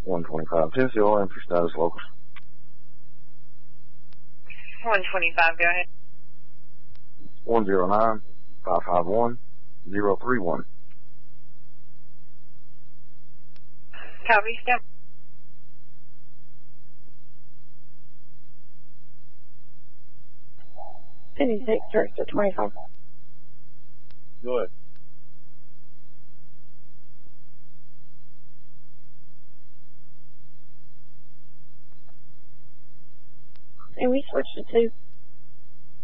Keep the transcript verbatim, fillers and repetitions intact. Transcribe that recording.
one twenty-five, Tennessee Oil entry status locals. one twenty-five, go ahead. one zero nine, five five one, zero three one. Copy, step. fifty-six, director twenty-five. Go ahead. And we switched to two.